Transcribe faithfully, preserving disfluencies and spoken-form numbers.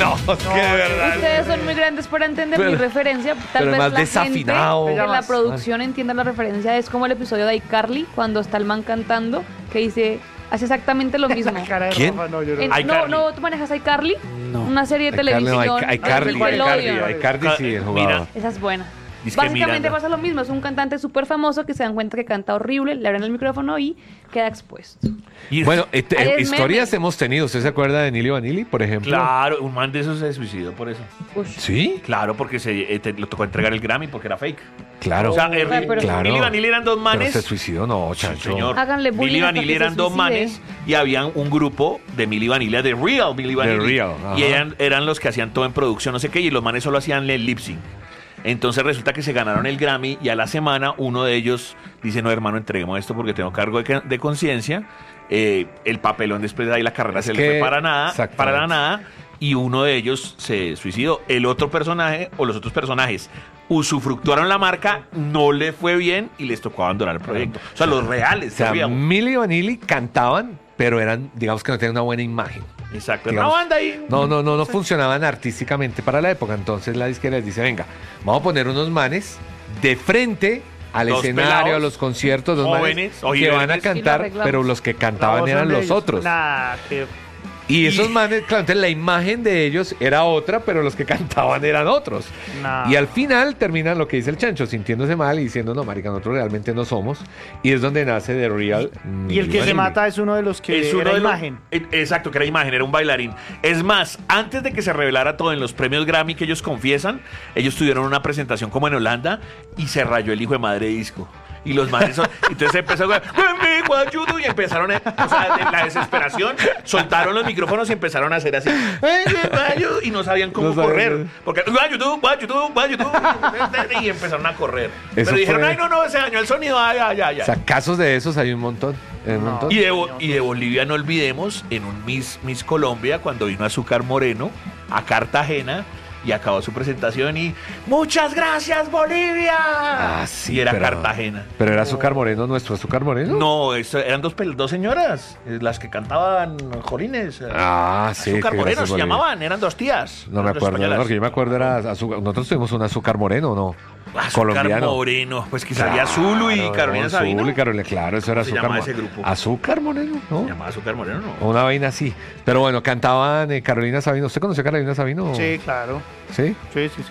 No, es que de verdad. Ustedes son muy grandes para entender Pero- mi referencia. Tal pero vez más la desafinado. gente de la Más- producción entienda la referencia. Es como el episodio de iCarly, cuando está el man cantando, que dice, hace exactamente lo mismo. La cara de ¿Quién? Rafa, no, yo no. En- no, iCarly. no, ¿tú manejas iCarly? No. Una serie de Icarly, no, televisión. Ica- Icarly, Nickelodeon. Icarly, Icarly sí, el jugador. Mira. Esa es buena. Dice que Básicamente Miranda. pasa lo mismo. Es un cantante súper famoso que se dan cuenta que canta horrible, le abren el micrófono y queda expuesto. Y- Bueno, este, Ahí eh, es historias meme. hemos tenido. ¿Usted se acuerda de Nili Vanilli, por ejemplo? Claro, un man de esos se suicidó por eso. Ush. ¿Sí? Claro, porque se eh, te- le tocó entregar el Grammy porque era fake. Claro. O sea, eh, Ay, pero- Claro. Milli Vanilli eran dos Pero manes. se suicidó, no, Sí, chacho. señor. Háganle bullying Milli hasta Vanilli que se eran dos suicide. manes y habían un grupo de Milli Vanilli, de Real Milli Vanilli. Real, ajá. y eran, eran los que hacían todo en producción, no sé qué, y los manes solo hacían el lip sync. Entonces resulta que se ganaron el Grammy y a la semana uno de ellos dice, no hermano, entreguemos esto porque tengo cargo de, de conciencia. Eh, el papelón después de ahí la carrera Es se que- le fue para nada, exactamente. para la nada, y uno de ellos se suicidó. El otro personaje o los otros personajes usufructuaron la marca, no le fue bien y les tocó abandonar el proyecto. O sea, los reales, O sea, sabíamos. Milli Vanilli cantaban, pero eran, digamos que no tenían una buena imagen. Exacto. digamos. Una banda ahí. No, no, no, no funcionaban artísticamente para la época. Entonces la disquera les dice, venga, vamos a poner unos manes de frente al Dos escenario, pelados, a los conciertos, dos jóvenes, manes que van a ojiverdes. Y lo cantar, arreglamos. pero los que La cantaban voz eran son de los ellos. otros. Nah, que Y esos manes, claro, entonces la imagen de ellos era otra, pero los que cantaban eran otros. nah. Y al final terminan lo que dice el chancho, sintiéndose mal y diciendo, no, marica, nosotros realmente no somos. Y es donde nace The Real. Y el que se mata es uno de los que Es uno era de los- imagen. eh, Exacto, que era imagen, era un bailarín. Es más, antes de que se revelara todo en los premios Grammy que ellos confiesan, ellos tuvieron una presentación como en Holanda y se rayó el hijo de madre disco. Y los manes son, entonces empezó a "Conmigo ayudo", y empezaron a, o sea, de la desesperación, soltaron los micrófonos y empezaron a hacer así y no sabían cómo No sabían. correr. Porque ayudo, ayudo, ayudo, y empezaron a correr. Eso Pero dijeron, fue- ay, no, no, se dañó el sonido, ay, ay, ay, O ay. sea, casos de esos hay un montón. hay un No. montón. Y de, Bo- y de Bolivia no olvidemos, en un Miss, Miss Colombia, cuando vino Azúcar Moreno a Cartagena y acabó su presentación y ¡muchas gracias, Bolivia! Ah, sí, y era pero- Cartagena. Pero era Azúcar Moreno, nuestro Azúcar Moreno. No, eso, eran dos, pel- dos señoras, eh, las que cantaban Jolines. eh, Ah, sí. Azúcar que Moreno gracias, se Bolivia. llamaban, eran dos tías. No me eran dos acuerdo, españolas. porque yo me acuerdo era azúcar. Nosotros tuvimos un Azúcar Moreno, ¿no? Azúcar Colombiano. Moreno, pues que salía Zulu y Claro, Carolina Sabino. Zulu y Carolina, claro, eso era ¿Cómo se Azúcar llamaba Mo- ese grupo? Azúcar Moreno, ¿no? Se llamaba Azúcar Moreno, ¿no? Una vaina así. Pero bueno, cantaban eh, Carolina Sabino. ¿Usted conoció a Carolina Sabino? Sí, claro. ¿Sí? Sí, sí, sí.